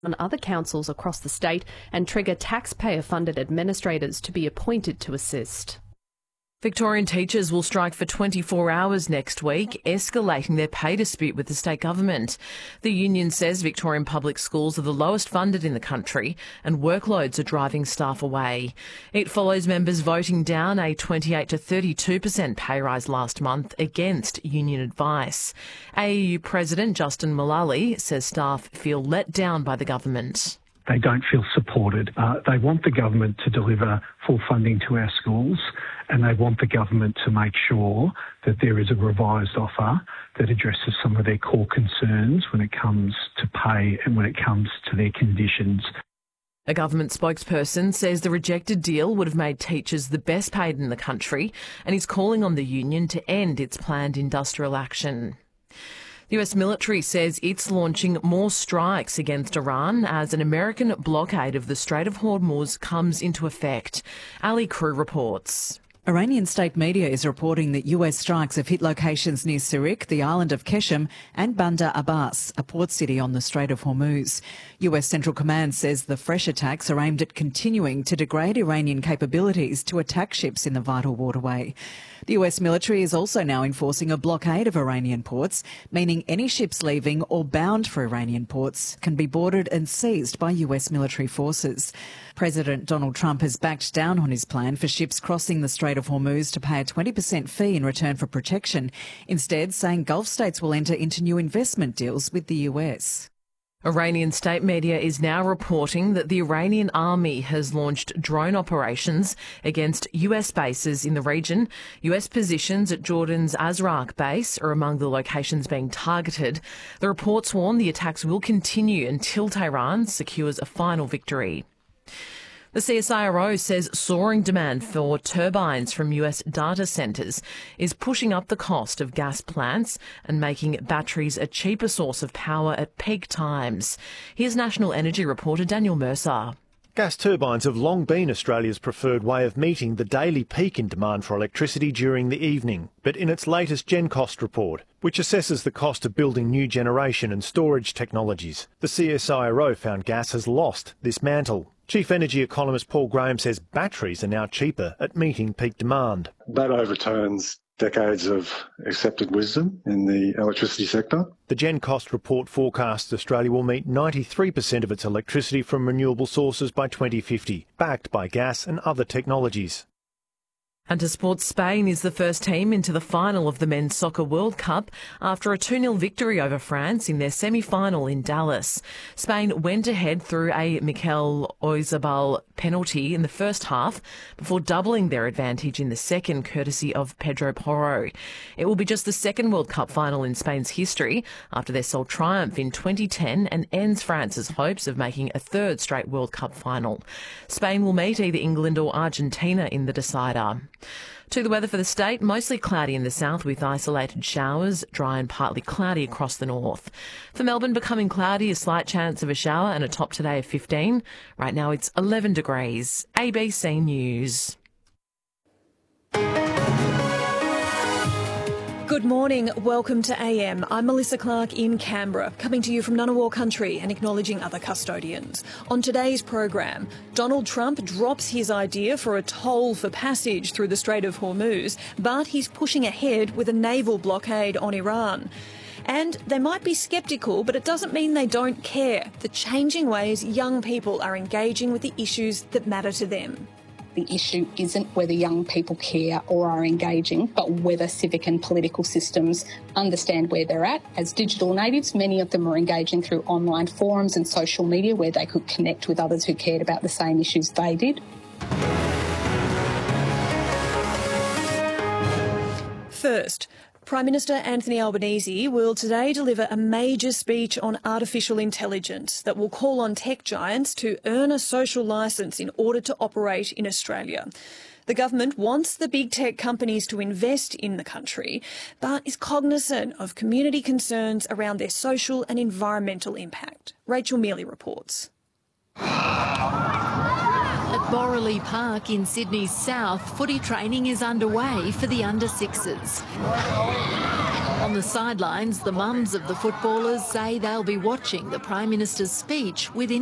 on other councils across the state and trigger taxpayer-funded administrators to be appointed to assist. Victorian teachers will strike for 24 hours next week, escalating their pay dispute with the state government. The union says Victorian public schools are the lowest funded in the country and workloads are driving staff away. It follows members voting down a 28 to 32% pay rise last month against union advice. AEU President Justin Mullally says staff feel let down by the government. They don't feel supported. They want the government to deliver full funding to our schools, and they want the government to make sure that there is a revised offer that addresses some of their core concerns when it comes to pay and when it comes to their conditions. A government spokesperson says the rejected deal would have made teachers the best paid in the country and is calling on the union to end its planned industrial action. The US military says it's launching more strikes against Iran as an American blockade of the Strait of Hormuz comes into effect. Ali Crew reports. Iranian state media is reporting that US strikes have hit locations near Sirik, the island of Keshem, and Bandar Abbas, a port city on the Strait of Hormuz. US Central Command says the fresh attacks are aimed at continuing to degrade Iranian capabilities to attack ships in the vital waterway. The US military is also now enforcing a blockade of Iranian ports, meaning any ships leaving or bound for Iranian ports can be boarded and seized by US military forces. President Donald Trump has backed down on his plan for ships crossing the Strait of Hormuz to pay a 20% fee in return for protection, instead saying Gulf states will enter into new investment deals with the US. Iranian state media is now reporting that the Iranian army has launched drone operations against US bases in the region. US positions at Jordan's Azraq base are among the locations being targeted. The reports warn the attacks will continue until Tehran secures a final victory. The CSIRO says soaring demand for turbines from US data centres is pushing up the cost of gas plants and making batteries a cheaper source of power at peak times. Here's National Energy reporter Daniel Mercer. Gas turbines have long been Australia's preferred way of meeting the daily peak in demand for electricity during the evening. But in its latest GenCost report, which assesses the cost of building new generation and storage technologies, the CSIRO found gas has lost this mantle. Chief Energy economist Paul Graham says batteries are now cheaper at meeting peak demand. That overturns decades of accepted wisdom in the electricity sector. The GenCost report forecasts Australia will meet 93% of its electricity from renewable sources by 2050, backed by gas and other technologies. And to sports, Spain is the first team into the final of the Men's Soccer World Cup after a 2-0 victory over France in their semi-final in Dallas. Spain went ahead through a Mikel Oyarzabal penalty in the first half before doubling their advantage in the second, courtesy of Pedro Porro. It will be just the second World Cup final in Spain's history after their sole triumph in 2010 and ends France's hopes of making a third straight World Cup final. Spain will meet either England or Argentina in the decider. To the weather for the state, mostly cloudy in the south with isolated showers, dry and partly cloudy across the north. For Melbourne, becoming cloudy, a slight chance of a shower and a top today of 15. Right now it's 11 degrees. ABC News. Good morning, welcome to AM. I'm Melissa Clark in Canberra, coming to you from Ngunnawal country and acknowledging other custodians. On today's program, Donald Trump drops his idea for a toll for passage through the Strait of Hormuz, but he's pushing ahead with a naval blockade on Iran. And they might be sceptical, but it doesn't mean they don't care. The changing ways young people are engaging with the issues that matter to them. The issue isn't whether young people care or are engaging, but whether civic and political systems understand where they're at. As digital natives, many of them are engaging through online forums and social media where they could connect with others who cared about the same issues they did. First, Prime Minister Anthony Albanese will today deliver a major speech on artificial intelligence that will call on tech giants to earn a social licence in order to operate in Australia. The government wants the big tech companies to invest in the country, but is cognisant of community concerns around their social and environmental impact. Rachel Mealy reports. At Borroley Park in Sydney's south, footy training is underway for the under-6s. On the sidelines, the mums of the footballers say they'll be watching the Prime Minister's speech with